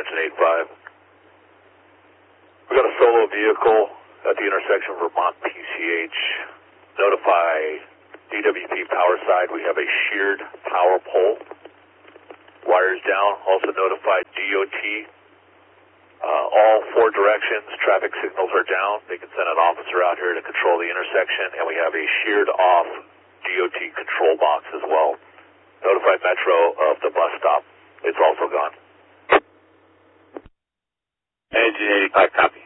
Extension 85. We got a solo vehicle at the intersection of Vermont PCH. Notify DWP power side. We have a sheared power pole. Wires down. Also notify DOT. All 4 directions, traffic signals are down. They can send an officer out here to control the intersection, and we have a sheared off DOT control box as well. Notify Metro of the bus stop. It's also gone. Engine 85, copy.